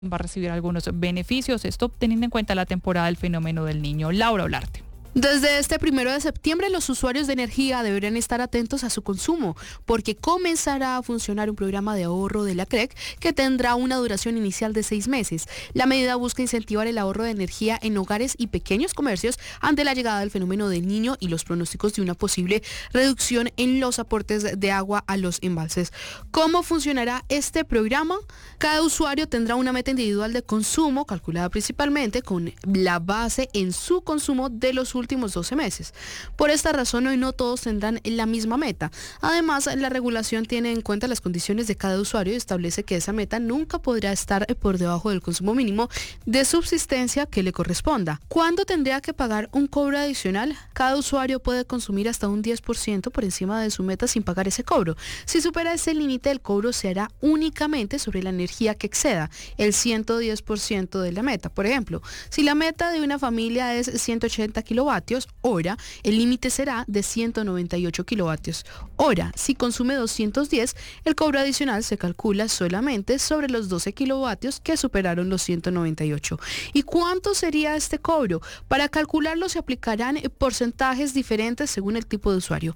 va a recibir algunos beneficios, esto teniendo en cuenta la temporada del fenómeno del Niño. Laura Olarte. Desde este 1 de septiembre, los usuarios de energía deberán estar atentos a su consumo, porque comenzará a funcionar un programa de ahorro de la CREC que tendrá una duración inicial de 6 meses. La medida busca incentivar el ahorro de energía en hogares y pequeños comercios ante la llegada del fenómeno del Niño y los pronósticos de una posible reducción en los aportes de agua a los embalses. ¿Cómo funcionará este programa? Cada usuario tendrá una meta individual de consumo, calculada principalmente con la base en su consumo de los últimos 12 meses. Por esta razón, hoy no todos tendrán la misma meta. Además, la regulación tiene en cuenta las condiciones de cada usuario y establece que esa meta nunca podrá estar por debajo del consumo mínimo de subsistencia que le corresponda. ¿Cuándo tendría que pagar un cobro adicional? Cada usuario puede consumir hasta un 10% por encima de su meta sin pagar ese cobro. Si supera ese límite, el cobro se hará únicamente sobre la energía que exceda el 110% de la meta. Por ejemplo, si la meta de una familia es 180 kilovatios hora, el límite será de 198 kilovatios hora. Si consume 210, el cobro adicional se calcula solamente sobre los 12 kilovatios que superaron los 198. ¿Y cuánto sería este cobro? Para calcularlo se aplicarán porcentajes diferentes según el tipo de usuario.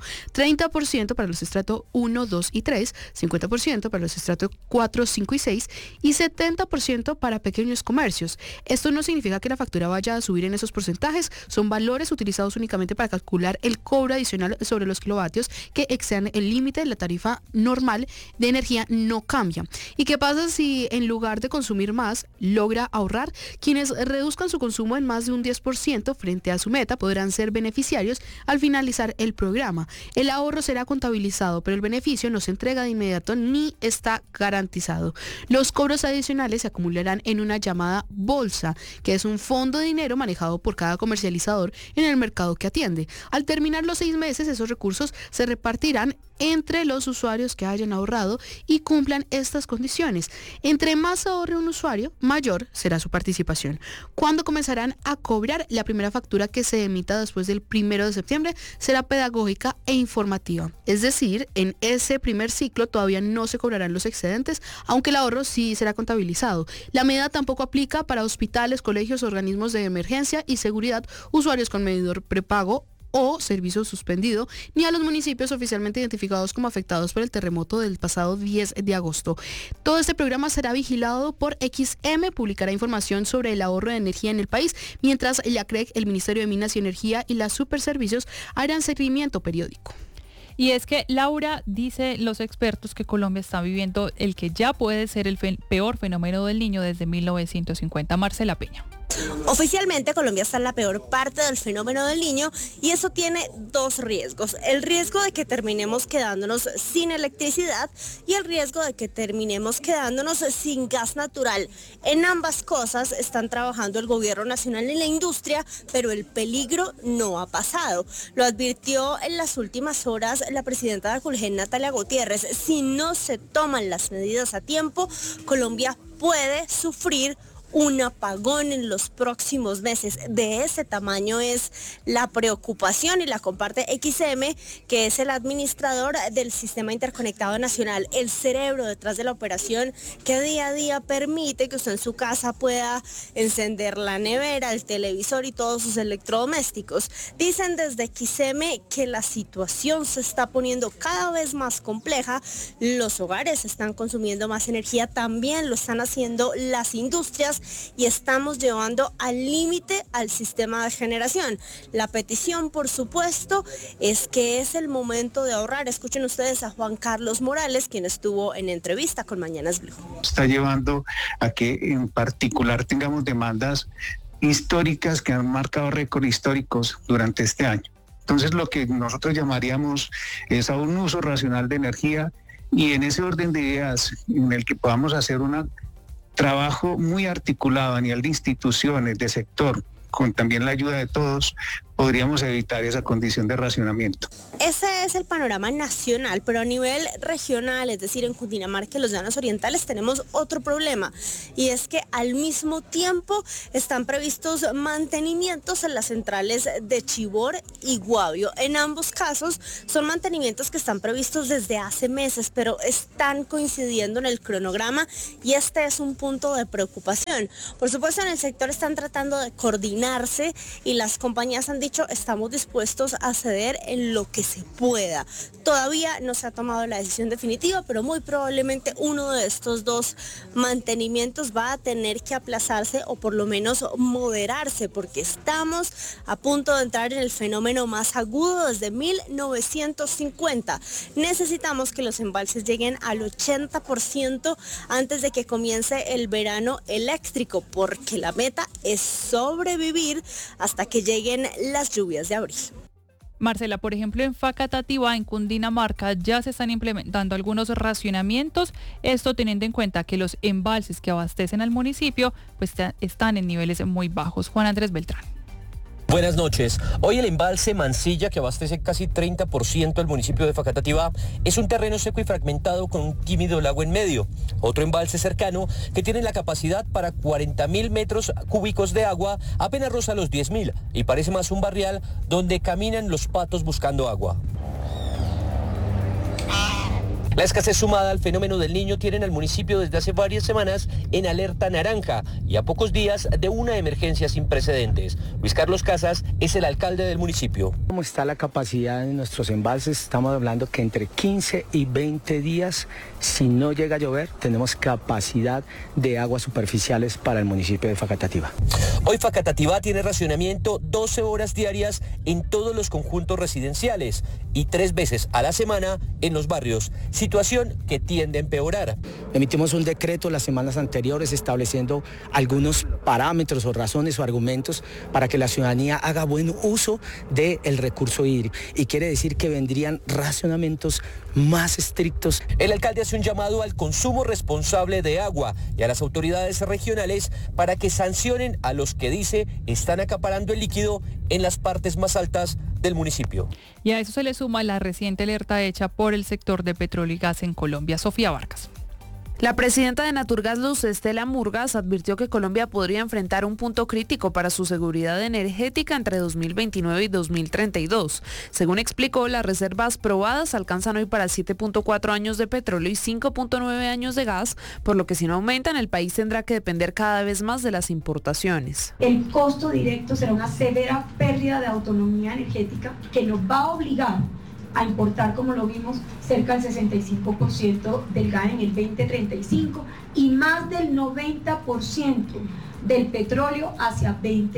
30% para los estratos 1, 2 y 3, 50% para los estratos 4, 5 y 6 y 70% para pequeños comercios. Esto no significa que la factura vaya a subir en esos porcentajes, son valores utilizados únicamente para calcular el cobro adicional sobre los kilovatios que excedan el límite de la tarifa normal de energía no cambia. ¿Y qué pasa si en lugar de consumir más, logra ahorrar? Quienes reduzcan su consumo en más de un 10% frente a su meta podrán ser beneficiarios al finalizar el programa. El ahorro será contabilizado, pero el beneficio no se entrega de inmediato ni está garantizado. Los cobros adicionales se acumularán en una llamada bolsa, que es un fondo de dinero manejado por cada comercializador en el mercado que atiende. Al terminar los 6 meses, esos recursos se repartirán entre los usuarios que hayan ahorrado y cumplan estas condiciones. Entre más ahorre un usuario, mayor será su participación. ¿Cuándo comenzarán a cobrar? La primera factura que se emita después del 1 de septiembre será pedagógica e informativa. Es decir, en ese primer ciclo todavía no se cobrarán los excedentes, aunque el ahorro sí será contabilizado. La medida tampoco aplica para hospitales, colegios, organismos de emergencia y seguridad, usuarios con medidor prepago o servicio suspendido, ni a los municipios oficialmente identificados como afectados por el terremoto del pasado 10 de agosto. Todo este programa será vigilado por XM, publicará información sobre el ahorro de energía en el país, mientras la CREC, el Ministerio de Minas y Energía y las Superservicios harán seguimiento periódico. Y es que, Laura, dice los expertos que Colombia está viviendo el que ya puede ser el peor fenómeno del Niño desde 1950. Marcela Peña. Oficialmente Colombia está en la peor parte del fenómeno del Niño y eso tiene dos riesgos. El riesgo de que terminemos quedándonos sin electricidad y el riesgo de que terminemos quedándonos sin gas natural. En ambas cosas están trabajando el gobierno nacional y la industria, pero el peligro no ha pasado. Lo advirtió en las últimas horas la presidenta de Acolgen, Natalia Gutiérrez. Si no se toman las medidas a tiempo, Colombia puede sufrir un apagón en los próximos meses. De ese tamaño es la preocupación y la comparte XM, que es el administrador del Sistema Interconectado Nacional, el cerebro detrás de la operación que día a día permite que usted en su casa pueda encender la nevera, el televisor y todos sus electrodomésticos. Dicen desde XM que la situación se está poniendo cada vez más compleja, los hogares están consumiendo más energía, también lo están haciendo las industrias, y estamos llevando al límite al sistema de generación. La petición, por supuesto, es que es el momento de ahorrar. Escuchen ustedes a Juan Carlos Morales, quien estuvo en entrevista con Mañanas Blue. Está llevando a que en particular tengamos demandas históricas que han marcado récords históricos durante este año. Entonces, lo que nosotros llamaríamos es a un uso racional de energía, y en ese orden de ideas en el que podamos hacer un trabajo muy articulado a nivel de instituciones, de sector, con también la ayuda de todos, podríamos evitar esa condición de racionamiento. Ese es el panorama nacional, pero a nivel regional, es decir, en Cundinamarca y los Llanos Orientales tenemos otro problema, y es que al mismo tiempo están previstos mantenimientos en las centrales de Chivor y Guavio. En ambos casos son mantenimientos que están previstos desde hace meses, pero están coincidiendo en el cronograma y este es un punto de preocupación. Por supuesto, en el sector están tratando de coordinarse y las compañías han dicho estamos dispuestos a ceder en lo que se pueda. Todavía no se ha tomado la decisión definitiva, pero muy probablemente uno de estos dos mantenimientos va a tener que aplazarse o por lo menos moderarse, porque estamos a punto de entrar en el fenómeno más agudo desde 1950. Necesitamos que los embalses lleguen al 80% antes de que comience el verano eléctrico, porque la meta es sobrevivir hasta que lleguen las lluvias de abril. Marcela, por ejemplo, en Facatativá, en Cundinamarca, ya se están implementando algunos racionamientos, esto teniendo en cuenta que los embalses que abastecen al municipio pues están en niveles muy bajos. Juan Andrés Beltrán. Buenas noches. Hoy el embalse Mansilla, que abastece casi 30% del municipio de Facatativá, es un terreno seco y fragmentado con un tímido lago en medio. Otro embalse cercano, que tiene la capacidad para 40.000 metros cúbicos de agua, apenas roza los 10.000 y parece más un barrial donde caminan los patos buscando agua. La escasez sumada al fenómeno del Niño tienen al municipio desde hace varias semanas en alerta naranja y a pocos días de una emergencia sin precedentes. Luis Carlos Casas es el alcalde del municipio. ¿Cómo está la capacidad de nuestros embalses? Estamos hablando que entre 15 y 20 días, si no llega a llover, tenemos capacidad de aguas superficiales para el municipio de Facatativá. Hoy Facatativá tiene racionamiento 12 horas diarias en todos los conjuntos residenciales y 3 veces a la semana en los barrios, situación que tiende a empeorar. Emitimos un decreto las semanas anteriores estableciendo algunos parámetros o razones o argumentos para que la ciudadanía haga buen uso del recurso hídrico, y quiere decir que vendrían racionamientos más estrictos. El alcalde hace un llamado al consumo responsable de agua y a las autoridades regionales para que sancionen a los que dice están acaparando el líquido en las partes más altas del municipio. Y a eso se le suma la reciente alerta hecha por el sector de petróleo y gas en Colombia. Sofía Vargas. La presidenta de Naturgas, Luz Estela Murgas, advirtió que Colombia podría enfrentar un punto crítico para su seguridad energética entre 2029 y 2032. Según explicó, las reservas probadas alcanzan hoy para 7.4 años de petróleo y 5.9 años de gas, por lo que si no aumentan, el país tendrá que depender cada vez más de las importaciones. El costo directo será una severa pérdida de autonomía energética que nos va a obligar a importar, como lo vimos, cerca del 65% del gas en el 2035 y más del 90% del petróleo hacia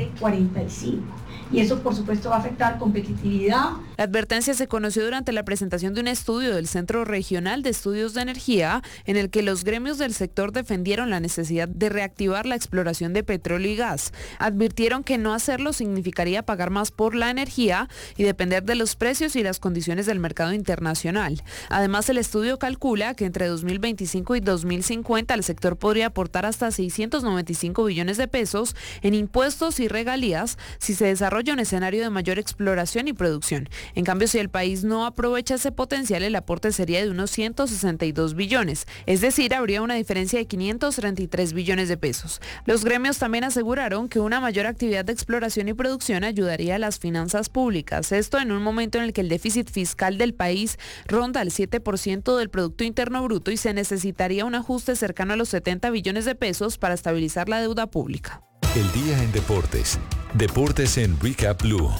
2045. Y eso, por supuesto, va a afectar competitividad. La advertencia se conoció durante la presentación de un estudio del Centro Regional de Estudios de Energía, en el que los gremios del sector defendieron la necesidad de reactivar la exploración de petróleo y gas. Advirtieron que no hacerlo significaría pagar más por la energía y depender de los precios y las condiciones del mercado internacional. Además, el estudio calcula que entre 2025 y 2050 el sector podría aportar hasta 695 billones de pesos en impuestos y regalías si se desarrolla un escenario de mayor exploración y producción. En cambio, si el país no aprovecha ese potencial, el aporte sería de unos 162 billones, es decir, habría una diferencia de 533 billones de pesos. Los gremios también aseguraron que una mayor actividad de exploración y producción ayudaría a las finanzas públicas, esto en un momento en el que el déficit fiscal del país ronda el 7% del Producto Interno Bruto y se necesitaría un ajuste cercano a los 70 billones de pesos para estabilizar la deuda pública. El día en deportes. Deportes en Recap Blue.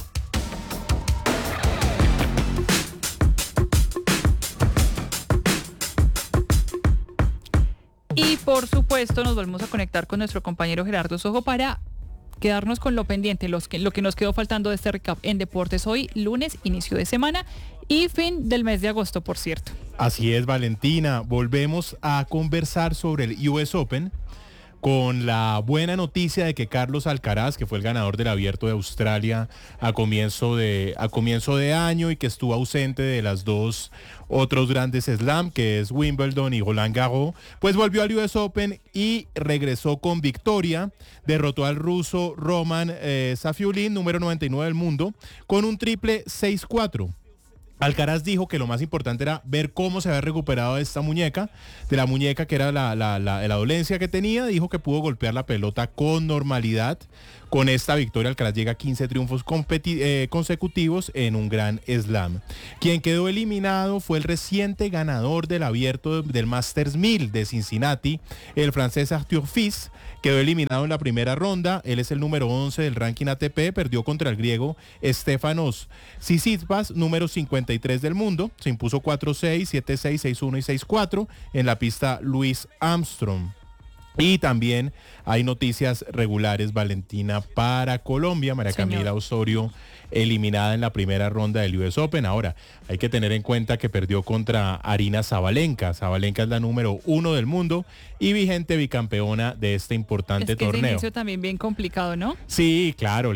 Y por supuesto nos volvemos a conectar con nuestro compañero Gerardo Sojo para quedarnos con lo pendiente, lo que nos quedó faltando de este recap en deportes hoy, lunes, inicio de semana y fin del mes de agosto, por cierto. Así es, Valentina. Volvemos a conversar sobre el US Open, con la buena noticia de que Carlos Alcaraz, que fue el ganador del Abierto de Australia a comienzo de año y que estuvo ausente de las dos otros grandes slam, que es Wimbledon y Roland Garros, pues volvió al US Open y regresó con victoria, derrotó al ruso Roman Safiulin, número 99 del mundo, con un triple 6-4. Alcaraz dijo que lo más importante era ver cómo se había recuperado de esta muñeca, de la muñeca que era la dolencia que tenía. Dijo que pudo golpear la pelota con normalidad. Con esta victoria Alcaraz llega a 15 triunfos consecutivos en un gran slam. Quien quedó eliminado fue el reciente ganador del abierto del Masters 1000 de Cincinnati, el francés Arthur Fils. Quedó eliminado en la primera ronda. Él es el número 11 del ranking ATP. Perdió contra el griego Stefanos Tsitsipas, número 53 del mundo. Se impuso 4-6, 7-6, 6-1 y 6-4 en la pista Louis Armstrong. Y también hay noticias regulares, Valentina, para Colombia. María Camila Osorio eliminada en la primera ronda del US Open. Ahora, hay que tener en cuenta que perdió contra Aryna Sabalenka. Sabalenka es la número 1 del mundo y vigente bicampeona de este importante torneo. Ese inicio también bien complicado, ¿no? Sí, claro,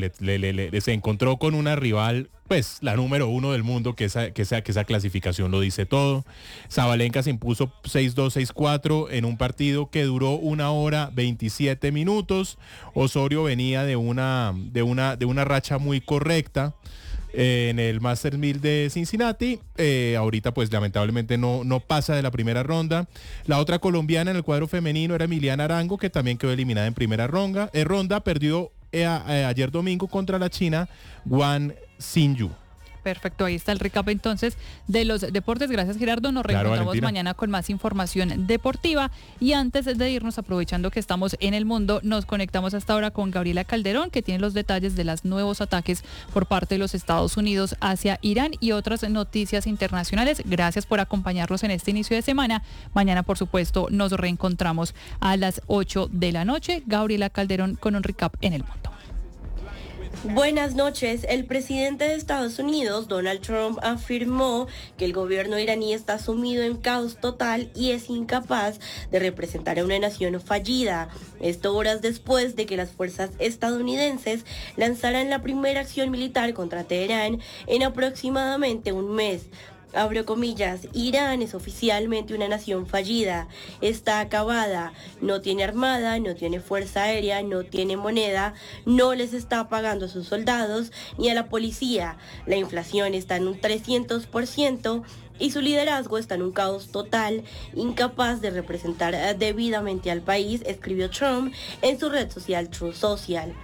se encontró con una rival, pues la número 1 del mundo, que esa clasificación lo dice todo. Sabalenka se impuso 6-2, 6-4 en un partido que duró 1 hora 27 minutos. Osorio venía de una racha muy correcta en el Masters 1000 de Cincinnati. Ahorita pues lamentablemente no pasa de la primera ronda. La otra colombiana en el cuadro femenino era Emiliana Arango, que también quedó eliminada en primera ronda. Perdió ayer domingo contra la china Wang Xinyu. Perfecto, ahí está el recap entonces de los deportes. Gracias, Gerardo. Nos reencontramos mañana con más información deportiva. Y antes de irnos, aprovechando que estamos en el mundo, nos conectamos hasta ahora con Gabriela Calderón, que tiene los detalles de los nuevos ataques por parte de los Estados Unidos hacia Irán y otras noticias internacionales. Gracias por acompañarnos en este inicio de semana. Mañana, por supuesto, nos reencontramos a las 8 de la noche. Gabriela Calderón con un recap en el mundo. Buenas noches. El presidente de Estados Unidos, Donald Trump, afirmó que el gobierno iraní está sumido en caos total y es incapaz de representar a una nación fallida. Esto horas después de que las fuerzas estadounidenses lanzaran la primera acción militar contra Teherán en aproximadamente un mes. Abro comillas, Irán es oficialmente una nación fallida, está acabada, no tiene armada, no tiene fuerza aérea, no tiene moneda, no les está pagando a sus soldados ni a la policía, la inflación está en un 300% y su liderazgo está en un caos total, incapaz de representar debidamente al país, escribió Trump en su red social Truth Social.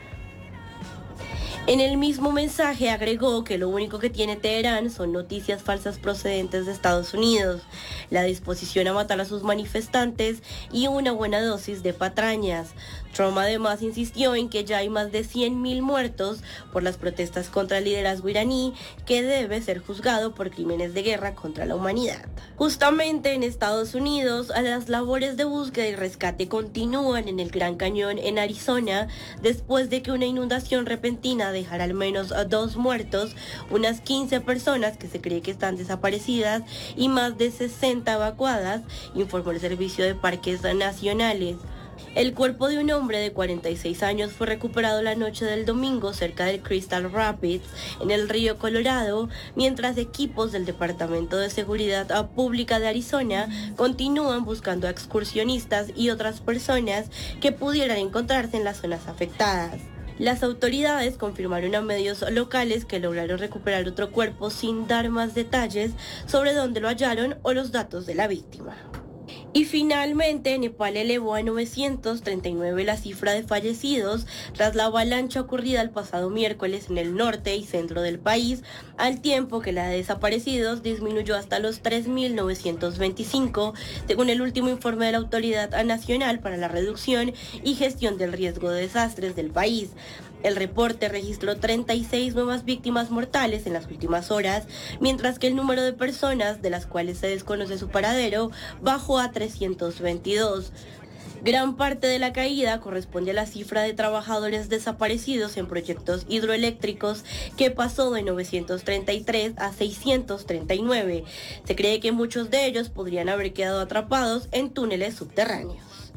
En el mismo mensaje agregó que lo único que tiene Teherán son noticias falsas procedentes de Estados Unidos, la disposición a matar a sus manifestantes y una buena dosis de patrañas. Trump además insistió en que ya hay más de 100.000 muertos por las protestas contra el liderazgo iraní, que debe ser juzgado por crímenes de guerra contra la humanidad. Justamente en Estados Unidos, las labores de búsqueda y rescate continúan en el Gran Cañón en Arizona, después de que una inundación repentina dejara al menos 2 muertos, unas 15 personas que se cree que están desaparecidas y más de 60 evacuadas, informó el Servicio de Parques Nacionales. El cuerpo de un hombre de 46 años fue recuperado la noche del domingo cerca del Crystal Rapids, en el río Colorado, mientras equipos del Departamento de Seguridad Pública de Arizona continúan buscando a excursionistas y otras personas que pudieran encontrarse en las zonas afectadas. Las autoridades confirmaron a medios locales que lograron recuperar otro cuerpo sin dar más detalles sobre dónde lo hallaron o los datos de la víctima. Y finalmente, Nepal elevó a 939 la cifra de fallecidos tras la avalancha ocurrida el pasado miércoles en el norte y centro del país, al tiempo que la de desaparecidos disminuyó hasta los 3.925, según el último informe de la Autoridad Nacional para la Reducción y Gestión del Riesgo de Desastres del país. El reporte registró 36 nuevas víctimas mortales en las últimas horas, mientras que el número de personas de las cuales se desconoce su paradero bajó a 322. Gran parte de la caída corresponde a la cifra de trabajadores desaparecidos en proyectos hidroeléctricos, que pasó de 933 a 639. Se cree que muchos de ellos podrían haber quedado atrapados en túneles subterráneos.